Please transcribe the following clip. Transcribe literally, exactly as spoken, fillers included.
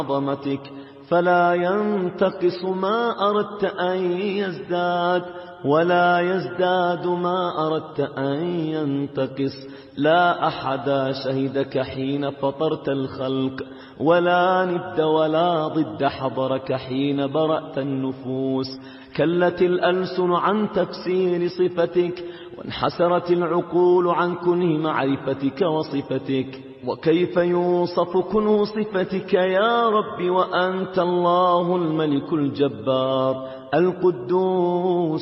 عظمتك، فلا ينتقص ما أردت أن يزداد، ولا يزداد ما أردت أن ينتقص. لا أحد شهدك حين فطرت الخلق، ولا ند ولا ضد حضرك حين برأت النفوس. كلت الألسن عن تفسير صفتك، وانحسرت العقول عن كنه معرفتك وصفتك. وكيف يوصف كنه صفتك يا رب وأنت الله الملك الجبار القدوس